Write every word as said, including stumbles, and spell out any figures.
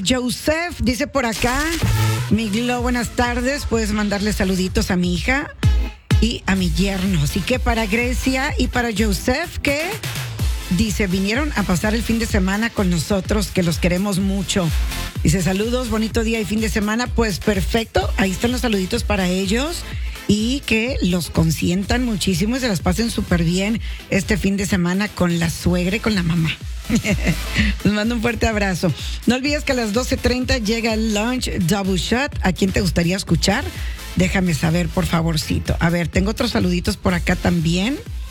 el Joseph dice por acá, Miguel, buenas tardes, puedes mandarle saluditos a mi hija y a mi yerno. Así que para Grecia y para Joseph, que dice, vinieron a pasar el fin de semana con nosotros, que los queremos mucho. Dice, saludos, bonito día y fin de semana. Pues perfecto, ahí están los saluditos para ellos. Y que los consientan muchísimo y se las pasen súper bien este fin de semana con la suegra y con la mamá. Les mando un fuerte abrazo. No olvides que a las doce treinta llega el Lunch Double Shot. ¿A quién te gustaría escuchar? Déjame saber, por favorcito. A ver, tengo otros saluditos por acá también.